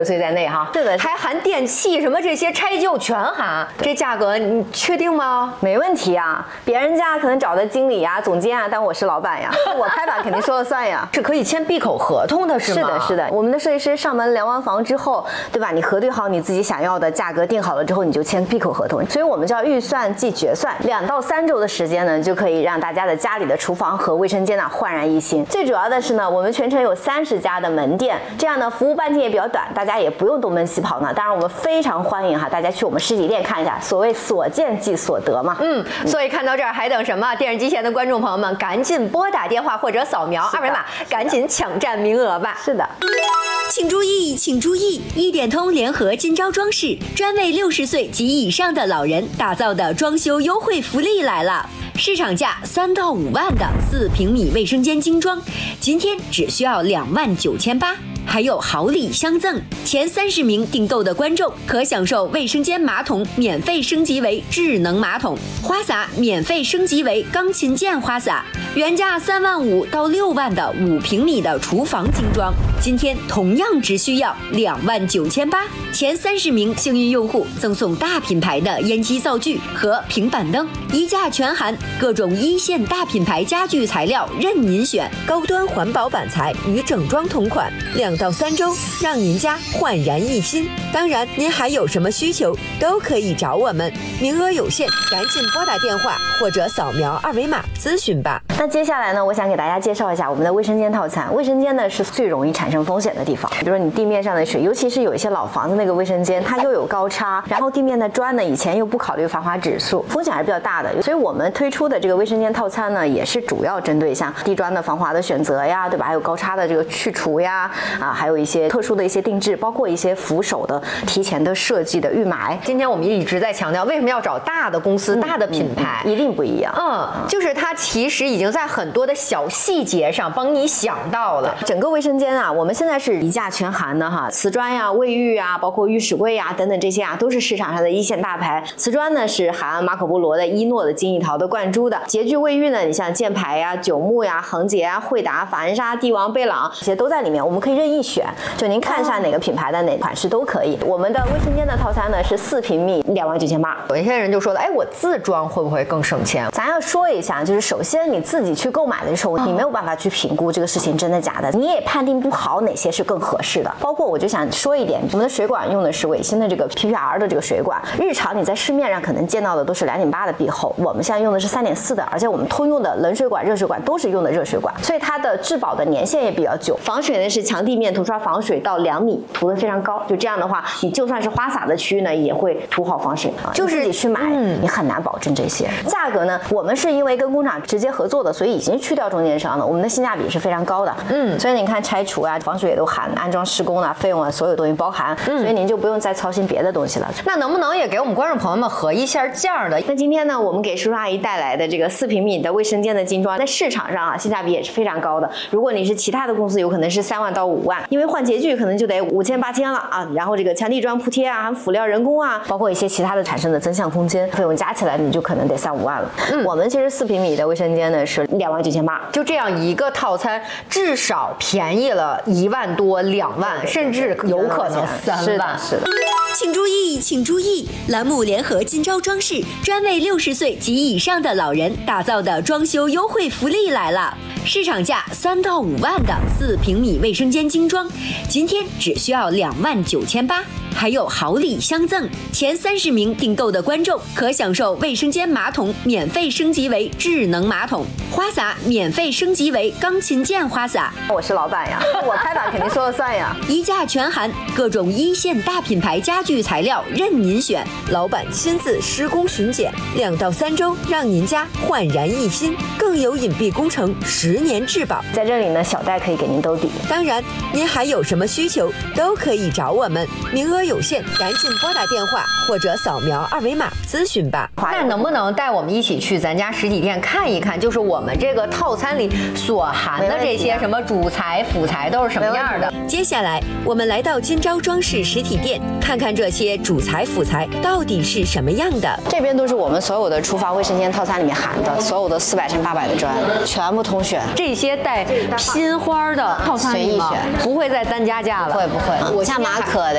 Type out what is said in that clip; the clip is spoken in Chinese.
岁在内哈。 是的， 还含电器什么这些拆旧全含。这价格你确定吗？ 没问题啊，别人家可能找的经理啊、总监啊，但我是老板呀，我拍板肯定说了算呀。 是可以签闭口合同的是吗？ 是的，是的。我们的设计师上门量完房之后，对吧？你核对好你自己想要的价格，定好了之后，你就签闭口合同。所以我们叫预算即决算，2到3周的时间呢，就可以让大家的家里的厨房和卫生间呢焕然一新。最主要的是呢，我们全程有30家的门店，这样呢服务半径也比较短，大家也不用东奔西跑呢。当然我们非常欢迎哈大家去我们实体店看一下，所谓所见即所得嘛。 所以看到这儿还等什么？电视机前的观众朋友们，赶紧拨打电话或者扫描2维码，赶紧抢占名额吧。 是的。 请注意，请注意！一点通联合今朝装饰专为60岁及以上的老人打造的装修优惠福利来了。市场价3到5万的4平米卫生间精装，今天只需要29800，还有好礼相赠。前30名订购的观众可享受卫生间马桶免费升级为智能马桶，花洒免费升级为钢琴键花洒。原价3万5到6万的5平米的厨房精装，今天同样只需要29800。前30名幸运用户赠送大品牌的烟机灶具和平板灯，一价全含各种1线大品牌家具材料任您选，高端环保板材与整装同款，2到3周让您家焕然一新。当然，您还有什么需求都可以找我们，名额有限，赶紧拨打电话或者扫描2维码咨询吧。 那接下来呢，我想给大家介绍一下我们的卫生间套餐。卫生间呢是最容易产生风险的地方，比如说你地面上的水，尤其是有一些老房子那个卫生间，它又有高差，然后地面的砖呢以前又不考虑防滑指数，风险还是比较大的。所以我们推出的这个卫生间套餐呢，也是主要针对像地砖的防滑的选择呀，对吧？还有高差的这个去除呀，还有一些特殊的一些定制，包括一些扶手的提前的设计的预埋。 今天我们一直在强调，为什么要找大的公司、大的品牌， 一定不一样。 就是它其实已经在很多的小细节上帮你想到了。 整个卫生间啊，我们现在是一价全含的哈，瓷砖呀、卫浴啊，包括浴室柜呀等等这些啊，都是市场上的1线大牌。瓷砖呢是含马可波罗的、伊诺的、金艺陶的灌珠的。洁具卫浴呢，你像箭牌呀、九牧呀、恒洁啊、惠达、法恩莎、帝王、贝朗这些都在里面，我们可以任意选，就您看一下哪个品牌的哪款式都可以。我们的卫生间的套餐呢是4平米29800。 有一些人就说了，哎，我自装会不会更省钱？ 咱要说一下，就是首先你自己去购买的时候，你没有办法去评估这个事情真的假的，你也判定不好哪些是更合适的。包括我就想说一点，我们的水管用的是伟星的这个 PPR 的这个水管，日常你在市面上可能见到的都是2.8的壁厚，我们现在用的是3.4的，而且我们通用的冷水管、热水管都是用的热水管，所以它的质保的年限也比较久。防水呢是墙地面涂刷防水到2米，涂得非常高，就这样的话，你就算是花洒的区域呢，也会涂好防水啊。就是自己去买，你很难保证这些。价格呢，我们是因为跟工厂直接合作的，所以已经去掉中间商了，我们的性价比是非常高的。所以你看拆除啊、防水也都含，安装施工啊、费用啊，所有东西包含，所以您就不用再操心别的东西了。 那能不能也给我们观众朋友们核一下价的？ 那今天呢，我们给叔叔阿姨带来的这个4平米的卫生间的精装，在市场上啊，性价比也是非常高的。如果你是其他的公司，有可能是3万到5万，因为换洁具可能就得5000、8000了啊。然后这个墙地砖铺贴啊、含辅料人工啊，包括一些其他的产生的增项空间费用加起来，你就可能得3、5万了。我们其实4平米的卫生间呢是29800， 就这样一个套餐，至少便宜了1万多、2万，甚至有可能3万。 是的。 请注意，请注意！栏目联合今朝装饰专为60岁及以上的老人打造的装修优惠福利来了。市场价3到5万的4平米卫生间精装，今天只需要29800，还有好礼相赠。前30名订购的观众可享受卫生间马桶免费升级为智能马桶，花洒免费升级为钢琴键花洒。 我是老板呀，我拍板肯定说了算呀。 一价全含各种1线大品牌家具材料任您选，老板亲自施工巡检，2到3周让您家焕然一新，更有隐蔽工程10年质保。 在这里呢，小戴可以给您兜底。 当然，您还有什么需求都可以找我们，名额有限，赶紧拨打电话或者扫描2维码咨询吧。 那能不能带我们一起去咱家实体店看一看，就是我们这个套餐里所含的这些什么主材、辅材都是什么样的？ 接下来我们来到今朝装饰实体店，看看这些主材辅材到底是什么样的。 这边都是我们所有的厨房卫生间套餐里面含的，所有的400乘800的砖，全部通选。 这些带拼花的套餐里吗？ 随意选， 不会再单加价了。 不会，像马可的